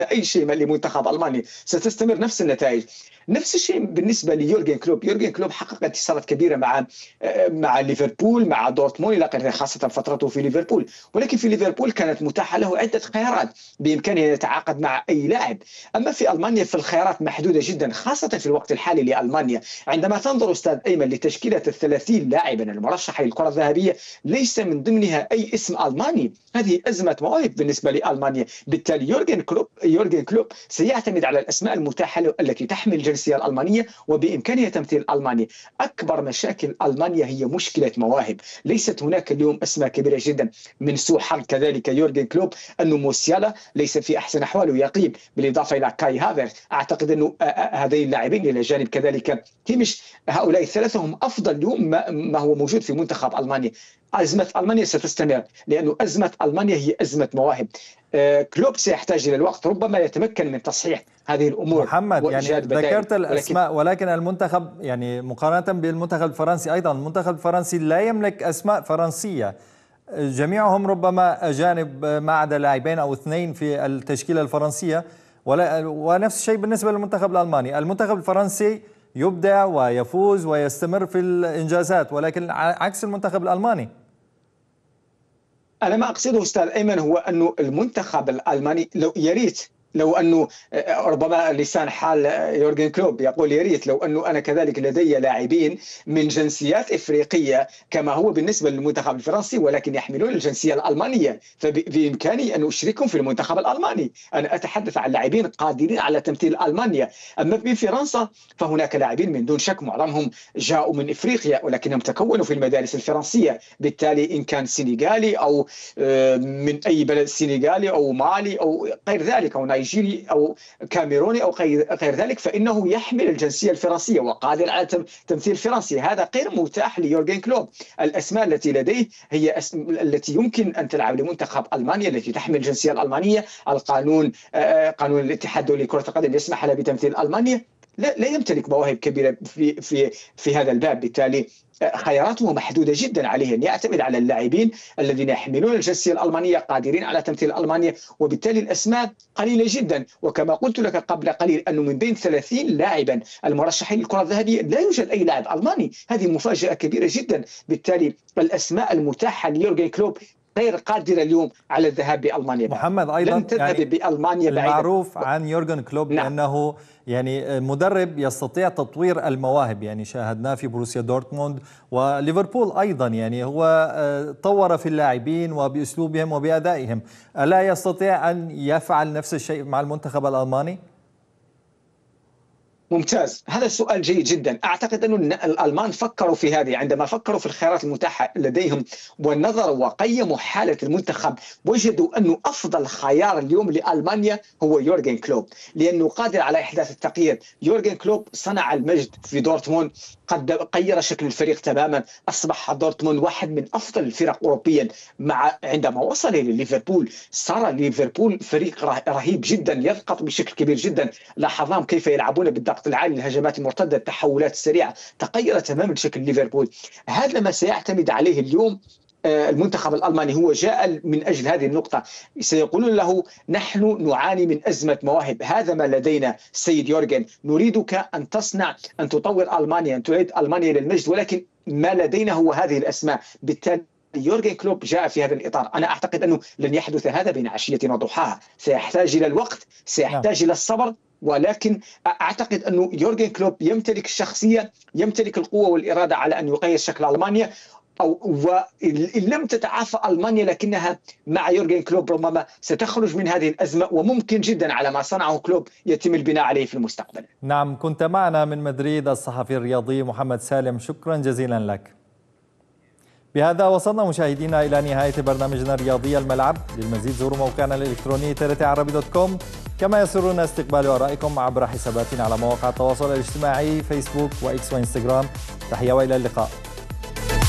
اي شيء لمنتخب المانيا ستستمر نفس النتائج. نفس الشيء بالنسبه ليورجن كلوب. يورجن كلوب حقق انتصارات كبيره مع ليفربول، مع دورتموند الى اخره، خاصه فترته في ليفربول. ولكن في ليفربول كانت متاحه له عده خيارات، بامكانه ان يتعاقد مع اي لاعب. اما في المانيا فالخيارات محدوده جدا، خاصه في الوقت الحالي لالمانيا. عندما تنظر استاذ ايمن لتشكيله ال30 لاعبا المرشح للكره الذهبيه، ليس من ضمنها اي اسم الماني. هذه ازمه مواهب بالنسبه لالمانيا. بالتالي يورجن كلوب سيعتمد على الاسماء المتاحه له التي تحمل الجنسيه الالمانيه وبامكانها تمثيل المانيا. اكبر مشاكل المانيا هي مشكله مواهب. ليست هناك اليوم اسماء كبيره جدا. من سوء حظ كذلك يورجن كلوب انه موسيالا ليس في احسن احواله يقين، بالاضافه الى كاي هافرتز. اعتقد انه هذين اللاعبين الى جانب كذلك كيميش، هؤلاء الثلاثه هم افضل اليوم ما هو موجود في منتخب المانيا. أزمة ألمانيا ستستمر، لأن أزمة ألمانيا هي أزمة مواهب. كلوب سيحتاج إلى الوقت، ربما يتمكن من تصحيح هذه الأمور محمد، يعني ذكرت الأسماء، ولكن المنتخب يعني مقارنة بالمنتخب الفرنسي أيضا، المنتخب الفرنسي لا يملك أسماء فرنسية، جميعهم ربما أجانب ما عدا لاعبين أو اثنين في التشكيلة الفرنسية. ونفس الشيء بالنسبة للمنتخب الألماني. المنتخب الفرنسي يبدع ويفوز ويستمر في الإنجازات، ولكن عكس المنتخب الألماني. أنا ما أقصده أستاذ أيمن هو أنه المنتخب الألماني لو أنه ربما لسان حال يورجن كلوب يقول يا ريت لو أنه أنا كذلك لدي لاعبين من جنسيات إفريقية كما هو بالنسبة للمنتخب الفرنسي، ولكن يحملون الجنسية الألمانية، فبإمكاني أن أشركهم في المنتخب الألماني. أنا أتحدث عن لاعبين قادرين على تمثيل ألمانيا. أما في فرنسا فهناك لاعبين من دون شك معظمهم جاءوا من إفريقيا، ولكنهم تكونوا في المدارس الفرنسية. بالتالي إن كان سنغالي أو من أي بلد، سنغالي أو مالي أو غير ذلك أو نيجيري أو كاميروني أو غير ذلك، فإنه يحمل الجنسية الفرنسية وقادر على تمثيل فرنسي. هذا غير متاح ليورجن كلوب. الأسماء التي لديه هي التي يمكن أن تلعب لمنتخب ألمانيا التي تحمل الجنسية الألمانية. قانون الاتحاد الدولي لكرة القدم يسمح لها بتمثيل ألمانيا. لا يمتلك مواهب كبيرة في هذا الباب. بالتالي خياراته محدودة جدا. عليه أن يعتمد على اللاعبين الذين يحملون الجنسية الألمانية قادرين على تمثيل ألمانيا، وبالتالي الأسماء قليلة جدا. وكما قلت لك قبل قليل أنه من بين 30 لاعبا المرشحين للكرة الذهبية لا يوجد أي لاعب ألماني. هذه مفاجأة كبيرة جدا. بالتالي الأسماء المتاحة ليورجن كلوب غير قادرة اليوم على الذهاب بألمانيا. محمد، أيضا لن تذهب يعني بألمانيا بعيدا. المعروف عن يورجن كلوب نعم. أنه يعني مدرب يستطيع تطوير المواهب، يعني شاهدناه في بروسيا دورتموند وليفربول أيضا، يعني هو طور في اللاعبين وبأسلوبهم وبأدائهم. ألا يستطيع أن يفعل نفس الشيء مع المنتخب الألماني؟ ممتاز، هذا السؤال جيد جدا. أعتقد أن الألمان فكروا في هذه عندما فكروا في الخيارات المتاحة لديهم ونظروا وقيموا حالة المنتخب، وجدوا أنه أفضل خيار اليوم لألمانيا هو يورجن كلوب، لأنه قادر على إحداث التغيير. يورجن كلوب صنع المجد في دورتموند، قد غير شكل الفريق تماما. أصبح دورتموند واحد من أفضل الفرق أوروبيا. عندما وصل إلى ليفربول صار ليفربول فريق رهيب جدا، يضغط بشكل كبير جدا. لاحظناهم كيف يلعبون بالضغط العالي، الهجمات المرتدة، التحولات السريعة، تغير تماما شكل ليفربول. هذا ما سيعتمد عليه اليوم المنتخب الألماني. هو جاء من أجل هذه النقطة. سيقولون له نحن نعاني من أزمة مواهب، هذا ما لدينا سيد يورجن، نريدك أن تصنع، أن تطور ألمانيا، أن تعيد ألمانيا للمجد، ولكن ما لدينا هو هذه الأسماء. بالتالي يورجن كلوب جاء في هذا الإطار. أنا أعتقد أنه لن يحدث هذا بين عشية وضحاها، سيحتاج إلى الوقت، سيحتاج إلى الصبر. ولكن أعتقد أنه يورجن كلوب يمتلك الشخصية، يمتلك القوة والإرادة على أن يغير شكل ألمانيا. وإن لم تتعافى ألمانيا لكنها مع يورجن كلوب ربما ستخرج من هذه الأزمة، وممكن جدا على ما صنعه كلوب يتم البناء عليه في المستقبل. نعم، كنت معنا من مدريد الصحفي الرياضي محمد سالم، شكرا جزيلا لك. بهذا وصلنا مشاهدينا إلى نهاية برنامجنا الرياضي الملعب. للمزيد زوروا موقعنا الإلكتروني trtarabi.com، كما يسرنا استقبال آرائكم عبر حساباتنا على مواقع التواصل الاجتماعي فيسبوك وإكس وإنستغرام. تحية وإلى اللقاء.